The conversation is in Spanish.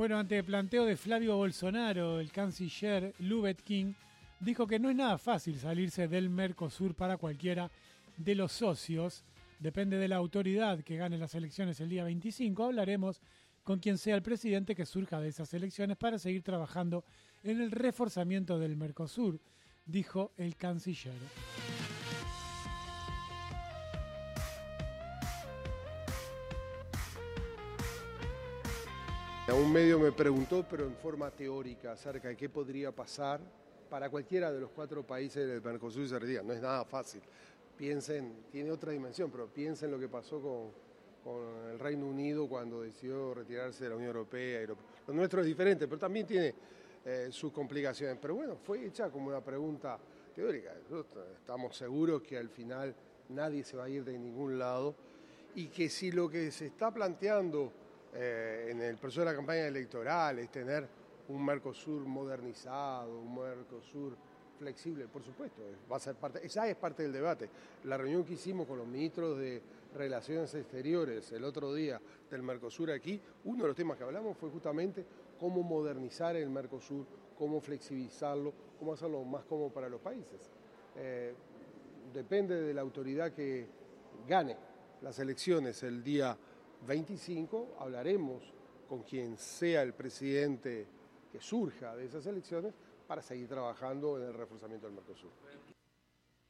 Bueno, ante el planteo de Flavio Bolsonaro, el canciller Lubet King dijo que no es nada fácil salirse del Mercosur para cualquiera de los socios. Depende de la autoridad que gane las elecciones el día 25. Hablaremos con quien sea el presidente que surja de esas elecciones para seguir trabajando en el reforzamiento del Mercosur, dijo el canciller. Un medio me preguntó, pero en forma teórica, acerca de qué podría pasar para cualquiera de los 4 países del Mercosur y se retira. No es nada fácil. Piensen, tiene otra dimensión, pero piensen lo que pasó con el Reino Unido cuando decidió retirarse de la Unión Europea. Lo nuestro es diferente, pero también tiene sus complicaciones. Pero bueno, fue hecha como una pregunta teórica. Estamos seguros que al final nadie se va a ir de ningún lado y que si lo que se está planteando en el proceso de la campaña electoral es tener un Mercosur modernizado, un Mercosur flexible, por supuesto, va a ser parte, esa es parte del debate. La reunión que hicimos con los ministros de Relaciones Exteriores el otro día del Mercosur aquí, uno de los temas que hablamos fue justamente cómo modernizar el Mercosur, cómo flexibilizarlo, cómo hacerlo más cómodo para los países. Depende de la autoridad que gane las elecciones el día 25, hablaremos con quien sea el presidente que surja de esas elecciones para seguir trabajando en el reforzamiento del Mercosur.